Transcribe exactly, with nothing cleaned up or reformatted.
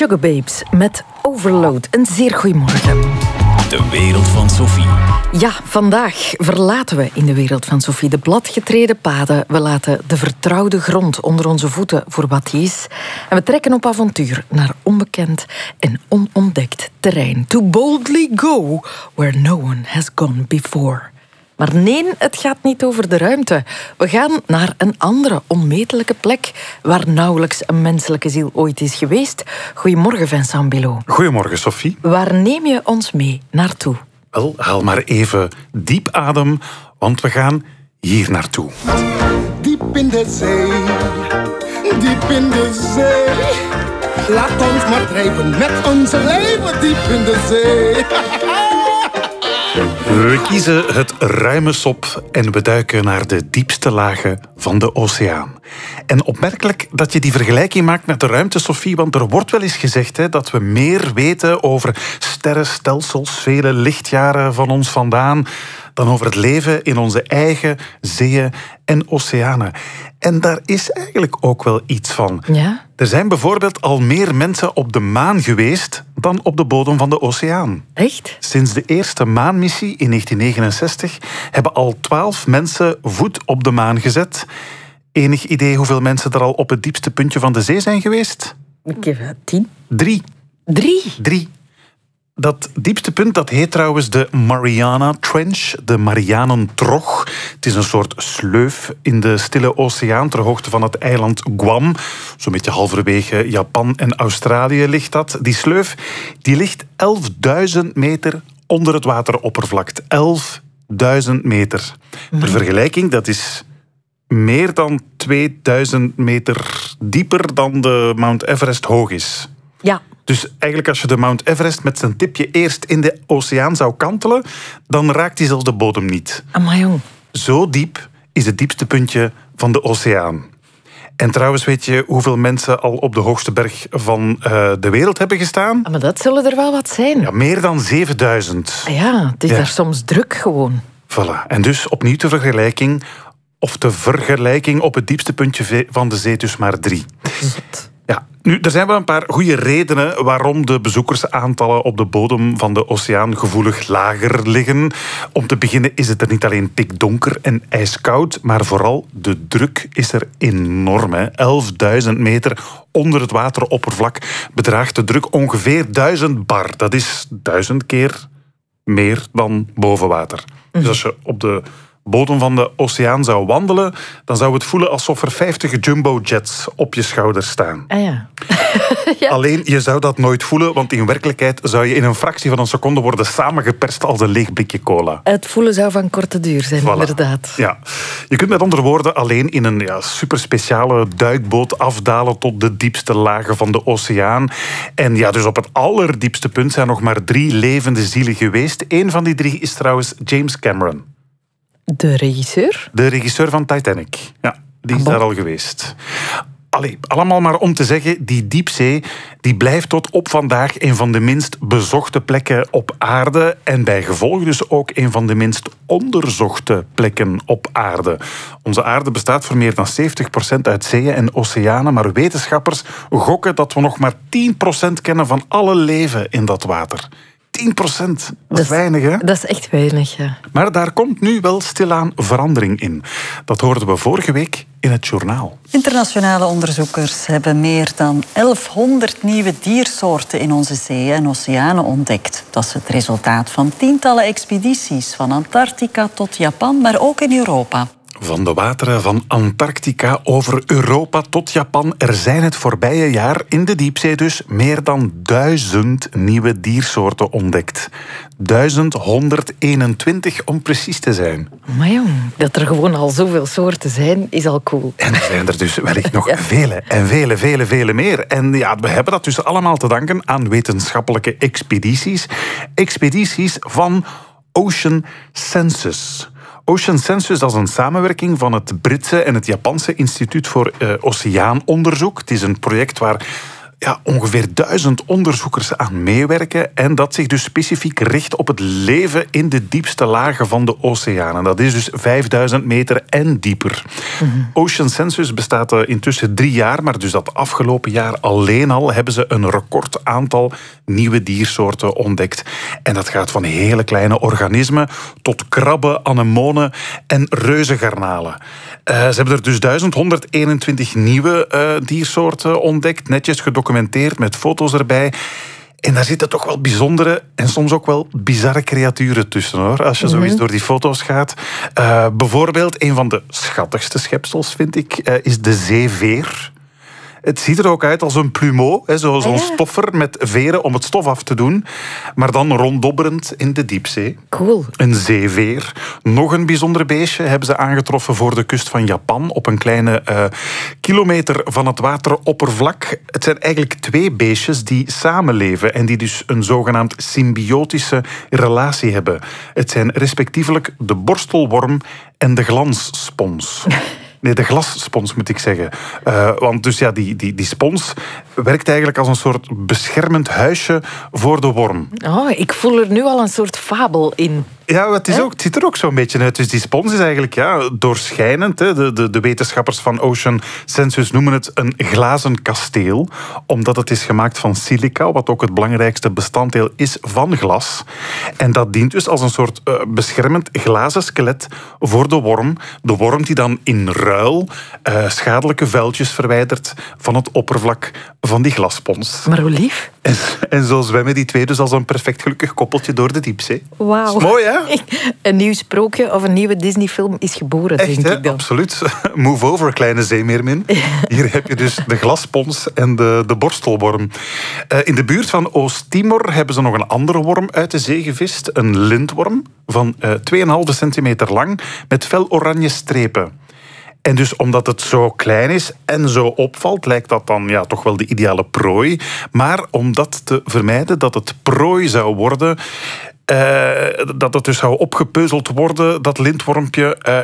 Sugarbabes met Overload. Een zeer goeiemorgen. De wereld van Sophie. Ja, vandaag verlaten we in de wereld van Sophie de bladgetreden paden. We laten de vertrouwde grond onder onze voeten voor wat die is. En we trekken op avontuur naar onbekend en onontdekt terrein. To boldly go where no one has gone before. Maar nee, het gaat niet over de ruimte. We gaan naar een andere onmetelijke plek waar nauwelijks een menselijke ziel ooit is geweest. Goedemorgen, Vincent Bilot. Goedemorgen, Sophie. Waar neem je ons mee naartoe? Wel, haal maar even diep adem, want we gaan hier naartoe. Diep in de zee, diep in de zee. Laat ons maar drijven met onze leven diep in de zee. We kiezen het ruime sop en we duiken naar de diepste lagen van de oceaan. En opmerkelijk dat je die vergelijking maakt met de ruimte, Sophie, want er wordt wel eens gezegd hè, dat we meer weten over sterrenstelsels, vele lichtjaren van ons vandaan, dan over het leven in onze eigen zeeën en oceanen. En daar is eigenlijk ook wel iets van. Ja? Er zijn bijvoorbeeld al meer mensen op de maan geweest dan op de bodem van de oceaan. Echt? Sinds de eerste maanmissie in negentien negenenzestig hebben al twaalf mensen voet op de maan gezet. Enig idee hoeveel mensen er al op het diepste puntje van de zee zijn geweest? Ik heb tien. Drie. Drie? Drie. Dat diepste punt dat heet trouwens de Mariana Trench, de Marianentrog. Het is een soort sleuf in de Stille Oceaan ter hoogte van het eiland Guam. Zo'n beetje halverwege Japan en Australië ligt dat. Die sleuf die ligt elfduizend meter onder het wateroppervlak. elfduizend meter. Ter vergelijking, dat is meer dan tweeduizend meter dieper dan de Mount Everest hoog is. Ja. Dus eigenlijk als je de Mount Everest met zijn tipje eerst in de oceaan zou kantelen, dan raakt hij zelfs de bodem niet. Amai, jong. Zo diep is het diepste puntje van de oceaan. En trouwens, weet je hoeveel mensen al op de hoogste berg van uh, de wereld hebben gestaan? Ah, maar dat zullen er wel wat zijn. Ja, meer dan zevenduizend. Ah ja, het is Ja. daar soms druk gewoon. Voilà. En dus opnieuw de vergelijking, of de vergelijking op het diepste puntje van de zee, dus maar drie. Zot. Ja, nu, er zijn wel een paar goede redenen waarom de bezoekersaantallen op de bodem van de oceaan gevoelig lager liggen. Om te beginnen is het er niet alleen pikdonker en ijskoud, maar vooral de druk is er enorm. Hè. elfduizend meter onder het wateroppervlak bedraagt de druk ongeveer duizend bar. Dat is duizend keer meer dan boven water. Dus als je op de bodem van de oceaan zou wandelen, dan zou het voelen alsof er vijftig jumbo-jets op je schouders staan. Ah ja. Ja. Alleen, je zou dat nooit voelen, want in werkelijkheid zou je in een fractie van een seconde worden samengeperst als een leeg blikje cola. Het voelen zou van korte duur zijn, Voilà. inderdaad. Ja. Je kunt met andere woorden alleen in een ja, superspeciale duikboot afdalen tot de diepste lagen van de oceaan. En ja, dus op het allerdiepste punt zijn nog maar drie levende zielen geweest. Eén van die drie is trouwens James Cameron. De regisseur? De regisseur van Titanic. Ja, die is Ah, bon. daar al geweest. Allee, allemaal maar om te zeggen, die diepzee die blijft tot op vandaag een van de minst bezochte plekken op aarde en bij gevolg dus ook een van de minst onderzochte plekken op aarde. Onze aarde bestaat voor meer dan zeventig procent uit zeeën en oceanen, maar wetenschappers gokken dat we nog maar tien procent kennen van alle leven in dat water. tien procent, dat is weinig, hè? Dat is echt weinig, ja. Maar daar komt nu wel stilaan verandering in. Dat hoorden we vorige week in het journaal. Internationale onderzoekers hebben meer dan elfhonderd nieuwe diersoorten in onze zeeën en oceanen ontdekt. Dat is het resultaat van tientallen expedities, van Antarctica tot Japan, maar ook in Europa. Van de wateren van Antarctica over Europa tot Japan. Er zijn het voorbije jaar in de diepzee dus meer dan duizend nieuwe diersoorten ontdekt. duizend honderdeenentwintig om precies te zijn. Maar jong, dat er gewoon al zoveel soorten zijn, is al cool. En er zijn er dus wellicht nog Ja. vele en vele, vele, vele meer. En ja, we hebben dat dus allemaal te danken aan wetenschappelijke expedities. Expedities van Ocean Census. Ocean Census, dat is een samenwerking van het Britse en het Japanse Instituut voor uh, Oceaanonderzoek. Het is een project waar ja, ongeveer duizend onderzoekers aan meewerken en dat zich dus specifiek richt op het leven in de diepste lagen van de oceanen. Dat is dus vijfduizend meter en dieper. Mm-hmm. Ocean Census bestaat intussen drie jaar, maar dus dat afgelopen jaar alleen al hebben ze een record aantal nieuwe diersoorten ontdekt. En dat gaat van hele kleine organismen tot krabben, anemonen en reuzengarnalen. Uh, ze hebben er dus duizend honderdeenentwintig nieuwe uh, diersoorten ontdekt, netjes gedocumenteerd met foto's erbij. En daar zitten toch wel bijzondere en soms ook wel bizarre creaturen tussen, hoor. Als je zo eens door die foto's gaat. Uh, bijvoorbeeld, een van de schattigste schepsels, vind ik, uh, is de zeeveer. Het ziet er ook uit als een plumeau, hè, zo, zo'n ah, ja. stoffer met veren om het stof af te doen. Maar dan ronddobberend in de diepzee. Cool. Een zeeveer. Nog een bijzonder beestje hebben ze aangetroffen voor de kust van Japan. Op een kleine uh, kilometer van het wateroppervlak. Het zijn eigenlijk twee beestjes die samenleven en die dus een zogenaamd symbiotische relatie hebben. Het zijn respectievelijk de borstelworm en de glansspons. Nee, de glasspons moet ik zeggen. Uh, want dus ja, die, die, die spons werkt eigenlijk als een soort beschermend huisje voor de worm. Oh, ik voel er nu al een soort fabel in. Ja, het, is ook, het ziet er ook zo'n beetje uit. Dus die spons is eigenlijk ja, doorschijnend. Hè. De, de, de wetenschappers van Ocean Census noemen het een glazen kasteel. Omdat het is gemaakt van silica, wat ook het belangrijkste bestanddeel is van glas. En dat dient dus als een soort uh, beschermend glazen skelet voor de worm. De worm die dan in ruil uh, schadelijke vuiltjes verwijdert van het oppervlak van die glasspons. Maar hoe lief. En, en zo zwemmen die twee dus als een perfect gelukkig koppeltje door de diepzee. Wauw. Mooi, hè? Een nieuw sprookje of een nieuwe Disney-film is geboren, echt, denk hè? ik dan. Absoluut. Move over, kleine zeemeermin. Hier heb je dus de glasspons en de, de borstelworm. Uh, in de buurt van Oost-Timor hebben ze nog een andere worm uit de zee gevist. Een lintworm van uh, twee komma vijf centimeter lang met fel oranje strepen. En dus omdat het zo klein is en zo opvalt, lijkt dat dan ja, toch wel de ideale prooi. Maar om dat te vermijden, dat het prooi zou worden, Uh, dat het dus zou opgepeuzeld worden, dat lintwormpje, uh,